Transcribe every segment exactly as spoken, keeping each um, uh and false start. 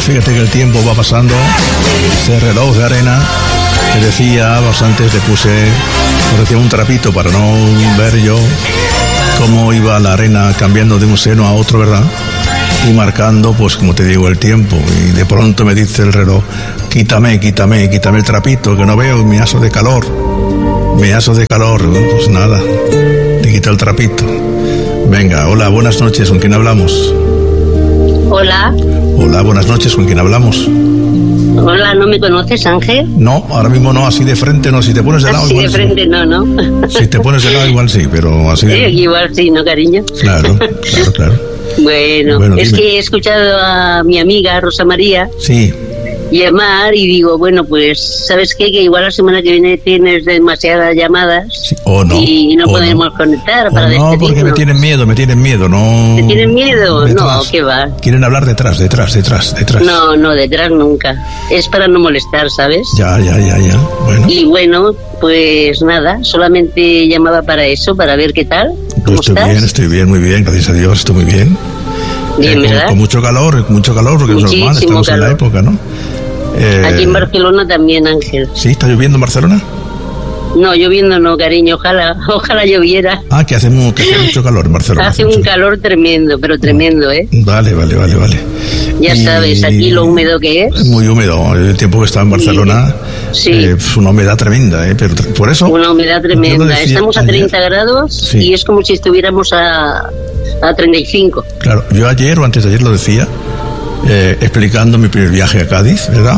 fíjate que el tiempo va pasando. Ese reloj de arena que decía, pues antes le puse, parecía un trapito para no ver yo cómo iba la arena cambiando de un seno a otro, ¿verdad? Y marcando, pues como te digo, el tiempo. Y de pronto me dice el reloj, quítame, quítame, quítame el trapito, que no veo, me aso de calor. Me aso de calor. Pues nada, te quita el trapito. Venga, hola, buenas noches, ¿con quién hablamos? Hola. Hola, buenas noches, ¿con quién hablamos? Hola, ¿no me conoces, Ángel? No, ahora mismo no, así de frente no, si te pones de lado así igual de frente sí. no, ¿no? Si te pones de lado igual sí, pero así de... Eh, igual sí, ¿no, cariño? Claro, claro, claro. Bueno, bueno es dime. que he escuchado a mi amiga Rosa María Sí. llamar y digo, bueno, pues, ¿sabes qué? Que igual la semana que viene tienes demasiadas llamadas Sí, o no, y no o podemos no. conectar O para no, porque despedirnos. me tienen miedo, me tienen miedo, no... ¿Te tienen miedo? Detrás. No, ¿qué va? Quieren hablar detrás, detrás, detrás, detrás. No, no, detrás nunca. Es para no molestar, ¿sabes? Ya, ya, ya, ya, bueno. Y bueno, pues nada, solamente llamaba para eso, para ver qué tal. Yo ¿Cómo estoy estás? bien, estoy bien, muy bien, gracias a Dios, estoy muy bien. Bien, Eh, con, ¿verdad? con mucho calor, con mucho calor, porque es Muchísimo normal, estamos calor. en la época, ¿no? Eh, Aquí en Barcelona también, Ángel. ¿Sí? ¿Está lloviendo en Barcelona? No, lloviendo no, cariño, ojalá, ojalá lloviera. Ah, que hace, mu- que hace mucho calor en Barcelona. Hace un mucho- calor tremendo, pero tremendo, ¿eh? Vale, vale, vale, vale. Ya Y- sabes, aquí lo húmedo que es. Es muy húmedo. El tiempo que está en Barcelona, Sí. eh, es una humedad tremenda, ¿eh? Pero tra- por eso... Una humedad yo lo tremenda. decía Estamos a ayer. treinta grados Sí. y es como si estuviéramos a, a treinta y cinco. Claro, yo ayer o antes de ayer lo decía, eh, explicando mi primer viaje a Cádiz, ¿verdad?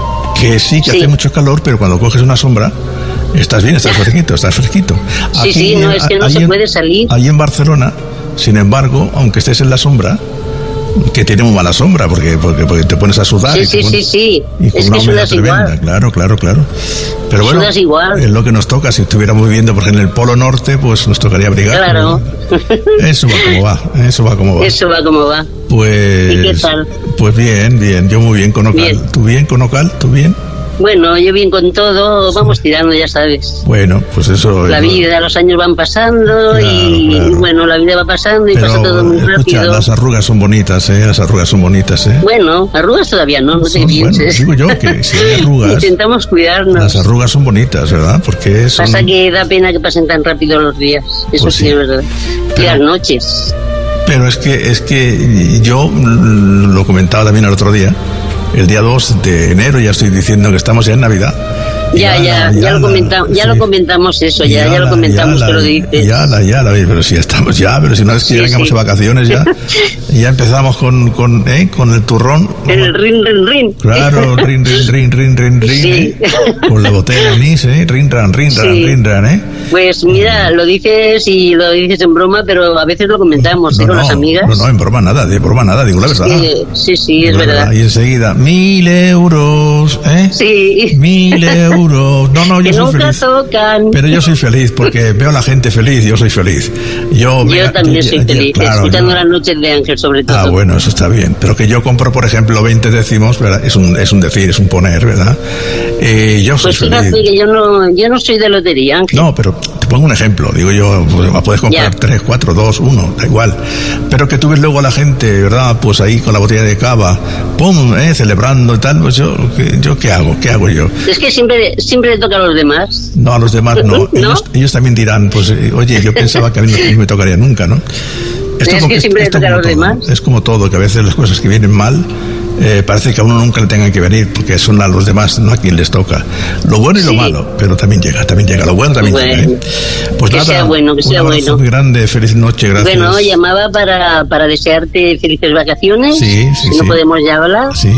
Que sí, que Sí. hace mucho calor, pero cuando coges una sombra, estás bien, estás fresquito, estás fresquito. Sí, sí, no, es que no ahí se en- puede salir. Ahí en Barcelona, sin embargo, aunque estés en la sombra, que tiene muy mala sombra, porque, porque, porque te pones a sudar. Sí, y te sí, pones- sí, sí. Y con Es una que humedad sudas tremenda, igual. claro, claro, claro. Pero bueno, Sudas igual. es lo que nos toca. Si estuviéramos viviendo, por ejemplo, en el Polo Norte, pues nos tocaría abrigar. Claro. Eso va como va, eso va como va. Eso va como va. Pues, ¿Y qué tal? Pues bien, bien, yo muy bien con Ocal. Bien. ¿Tú bien con Ocal? ¿Tú bien? Bueno, yo bien con todo, vamos tirando, ya sabes. Bueno, pues eso... La eh, vida, los años van pasando Claro, y claro. bueno, la vida va pasando y Pero, pasa todo muy escucha, rápido. las arrugas son bonitas, ¿eh? Las arrugas son bonitas, ¿eh? Bueno, arrugas todavía no, no te Son- bueno, pienses. digo yo que si hay arrugas, Intentamos cuidarnos. las arrugas son bonitas, ¿verdad? Porque son... Pasa que da pena que pasen tan rápido los días. Eso Pues sí, sí. es verdad. Y Pero- las noches. Pero es que, es que yo mm, lo comentaba también el otro día, el día dos de enero ya estoy diciendo que estamos ya en Navidad. Y Ya, ya, la- ya, lo la- comentamos, ya sí. lo comentamos eso, ya, ya, lo la- comentamos ya que la- lo dices. Ya, la, ya, la, pero si ya estamos ya, pero si no es que Sí, ya vengamos sí. de vacaciones ya, ya empezamos con, con, ¿eh? con el turrón. El rin, rin, rin. Claro, rin, rin, rin, rin, rin, rin, Sí. ¿eh? Con la botella de anís, ¿eh? Rin, ran, rin, ran, Sí. rin, ran, ¿eh? Pues mira, lo dices y lo dices en broma, pero a veces lo comentamos, ¿eh? No, con no, las amigas. no, no, en broma nada, de broma nada, digo la Es verdad. que- sí, sí, es Digo la verdad. Y enseguida, mil euros, ¿eh? Sí. Mil euros. No, no, yo Que soy nunca feliz. tocan. Pero yo soy feliz porque veo a la gente feliz y yo soy feliz. Yo, Yo me- también yo- soy yo- feliz, claro, escuchando yo- las noches de Ángel sobre todo. Ah, bueno, eso está bien. Pero que yo compro, por ejemplo, veinte décimos, ¿verdad? Es un, es un decir, es un poner, ¿verdad? Eh, yo soy Pues fíjate feliz. que yo no, yo no soy de lotería, Ángel. No, pero te pongo un ejemplo. Digo yo, pues, puedes comprar Ya. tres, cuatro, dos, uno, da igual. Pero que tú ves luego a la gente, ¿verdad? Pues ahí con la botella de cava, pum, eh, celebrando y tal. Pues yo, ¿qué- yo ¿qué hago? ¿Qué hago yo? Es que siempre, siempre le toca a los demás. No, a los demás no. ¿No? Ellos, ellos también dirán, pues, eh, oye, yo pensaba que a mí no me tocaría nunca, ¿no? Es que como- siempre le toca a como los todo, demás. Es como todo, que a veces las cosas que vienen mal, eh, parece que a uno nunca le tengan que venir, porque son a los demás, no a quien les toca. Lo bueno y lo Sí. malo, pero también llega, también llega. Lo bueno también Bueno, llega, ¿eh? Pues que nada, sea bueno, que sea un abrazo bueno. muy grande, feliz noche, gracias. Bueno, llamaba para, para desearte felices vacaciones. Sí, sí, No sí. podemos ya hablar. Sí,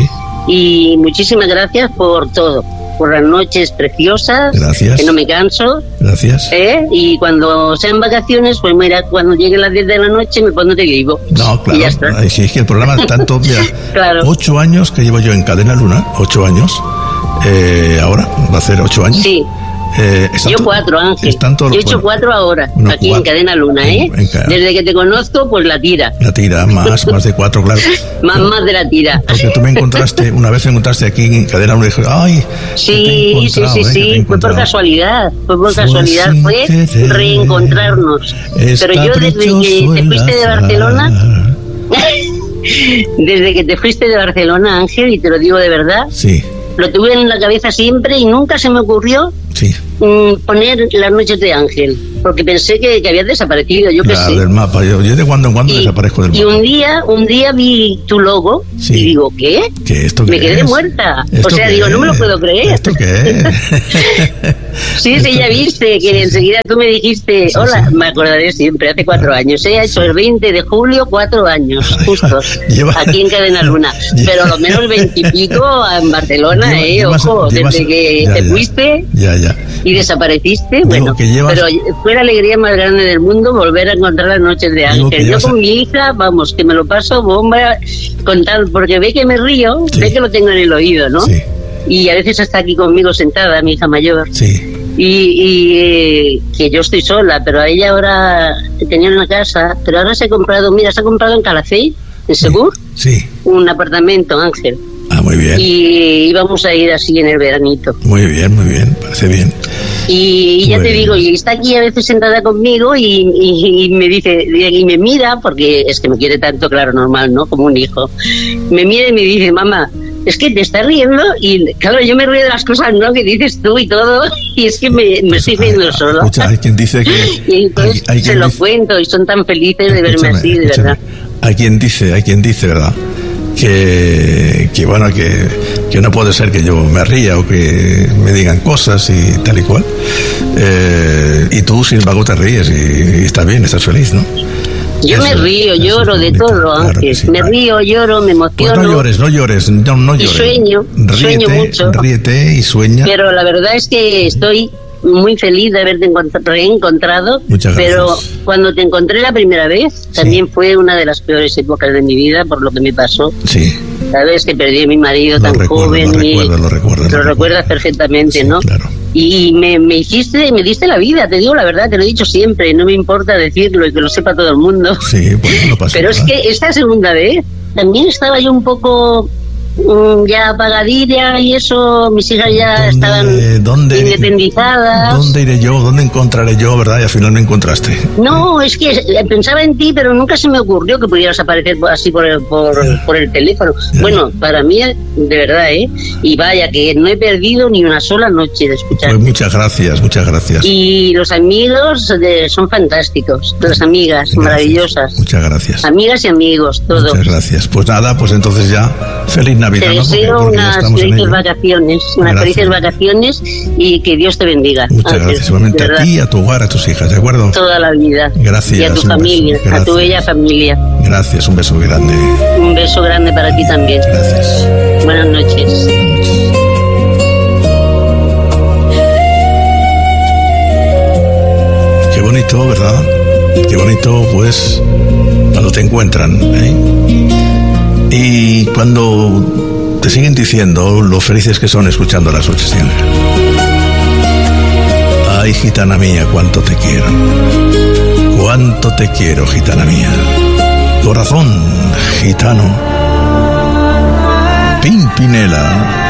Y muchísimas gracias por todo. Por las noches preciosas. Gracias. Que no me canso. gracias. ¿eh? Y cuando sean vacaciones, pues mira, cuando lleguen las diez de la noche me pongo te vivo. No, Y ya claro. está. Ay, sí, es que el programa tanto, mira, Claro. ocho años que llevo yo en Cadena Luna, ocho años. Eh, ahora va a ser ocho años. Sí. Eh, están Yo to- cuatro, Ángel. están todos Yo he los- hecho bueno, cuatro ahora, bueno, aquí cuatro. en Cadena Luna, ¿eh? En- en ca- Desde que te conozco, pues la tira. La tira, más, más de cuatro, claro. Más, más de la tira. Porque tú me encontraste, una vez me encontraste aquí en Cadena Luna y dije, ay, que te he Sí, sí, encontrado, sí, eh, que te he sí, fue por encontrado. casualidad, fue por Fue casualidad, sin fue querer. reencontrarnos. Está Pero yo desde que precioso te el fuiste de azar. Barcelona, desde que te fuiste de Barcelona, Ángel, y te lo digo de verdad, sí. Lo tuve en la cabeza siempre y nunca se me ocurrió sí. mm, poner Las noches de Ángel, porque pensé que, que habías desaparecido, yo qué claro, sé. del mapa, yo, yo de cuando en cuando y, desaparezco del y mapa. un día, un día vi tu logo sí. y digo, ¿qué? ¿Qué esto qué me quedé es? muerta. ¿Esto O sea, digo, es? no me lo puedo creer. ¿Esto qué es? Sí, sí, ya viste que sí, enseguida tú me dijiste, sí, hola, sí. me acordaré siempre, hace cuatro años. He hecho sí. el veinte de julio, cuatro años, justos, Lleva... aquí en Cadena Luna. Lleva... Pero lo menos veintipico en Barcelona, Lleva, eh, llevas, ojo, llevas... desde que ya, te ya. fuiste Ya, ya. y desapareciste, Digo bueno, que llevas... pero fue la alegría más grande del mundo volver a encontrar Las noches de Digo Ángel. Yo llevas... con mi hija, vamos, que me lo paso bomba con tal, porque ve que me río, sí. ve que lo tengo en el oído, ¿no? Sí. Y a veces está aquí conmigo sentada, mi hija mayor. Sí. Y, y eh, que yo estoy sola, pero a ella ahora tenía una casa, pero ahora se ha comprado, mira, se ha comprado en Calafell, en Segur, sí. un apartamento, Ángel. Ah, muy bien. Y íbamos a ir así en el veranito. Muy bien, muy bien, parece bien. Y, y ya pues... te digo, y está aquí a veces sentada conmigo y, y, y me dice, y me mira, porque es que me quiere tanto, claro, normal, ¿no? Como un hijo. Me mira y me dice, mamá, es que te estás riendo y claro, yo me río de las cosas, ¿no? Que dices tú y todo, y es que me, me estoy riendo hay, sola. Escucha, hay quien dice que... Y entonces hay, hay se lo dice, cuento y son tan felices de verme así, de verdad. Hay quien dice, hay quien dice, ¿verdad? Que, que bueno, que, que no puede ser que yo me ría o que me digan cosas y tal y cual. Eh, y tú, sin embargo, te ríes y, y está bien, estás feliz, ¿no? Yo eso, me río, lloro de bonito, todo, claro Ángel. sí, me claro. río, lloro, me emociono. Pues no llores, no llores, no, no llores. Y sueño, ríete, sueño mucho. Ríete y sueña. Pero la verdad es que estoy muy feliz de haberte reencontrado. Muchas gracias. Pero cuando te encontré la primera vez, sí. también fue una de las peores épocas de mi vida por lo que me pasó. Sí. Sabes que perdí a mi marido lo tan recuerdo, joven. Lo y recuerdo, lo recuerdo. Lo, lo recuerdas perfectamente, sí, ¿no? Claro. Y me, me hiciste, me diste la vida, te digo la verdad, te lo he dicho siempre, no me importa decirlo y que lo sepa todo el mundo. Sí, pues no pasa Pero nada. es que esta segunda vez también estaba yo un poco mm, ya apagadilla y eso, mis hijas ya estaban ¿dónde, independizadas. ¿Dónde iré yo? ¿Dónde encontraré yo, verdad? Y al final me encontraste. No, es que pensaba en ti, pero nunca se me ocurrió que pudieras aparecer así por el, por, por el teléfono. Ya. Bueno, para mí, de verdad, ¿eh? Y vaya, que no he perdido ni una sola noche de escuchar. Pues muchas gracias, muchas gracias. Y los amigos de, son fantásticos, las amigas, Gracias, maravillosas. Muchas gracias. Amigas y amigos, todos. Muchas gracias. Pues nada, pues entonces ya, feliz Navidad. Te ¿no? deseo Porque, porque ya unas estamos en felices ello. vacaciones, unas Gracias. felices vacaciones y que Dios te bendiga. Muchas Ángel, gracias. Igualmente de a ti, a tu hogar, a tus hijas, ¿de acuerdo? toda la vida. Gracias. Y a tu un familia, beso. a tu Gracias. bella familia. Gracias, un beso muy grande. Un beso grande para ti también. Gracias. Buenas noches. Buenas noches. Qué bonito, ¿verdad? Qué bonito, pues, cuando te encuentran, ¿eh? Y cuando te siguen diciendo lo felices que son escuchando Las noches de Ángel. Ay, gitana mía, cuánto te quiero. Cuánto te quiero, gitana mía. Corazón gitano. Pimpinela.